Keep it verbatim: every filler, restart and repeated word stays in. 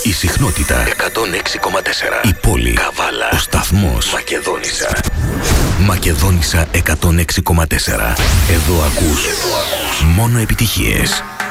Η συχνότητα εκατόν έξι κόμμα τέσσερα. Η πόλη Καβάλα. Ο σταθμός Μακεδόνισσα. Μακεδόνισσα εκατόν έξι κόμμα τέσσερα. Εδώ ακούς μόνο επιτυχίες.